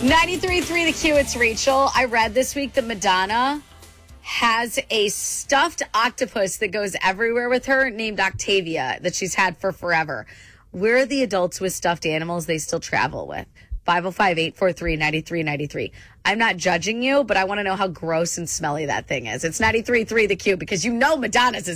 93.3 The Q, it's Rachel. I read this week that Madonna has a stuffed octopus that goes everywhere with her named Octavia that she's had for forever. Where are the adults with stuffed animals they still travel with? 505-843-9393. I'm not judging you, but I want to know how gross and smelly that thing is. It's 93.3 The Q because you know Madonna's is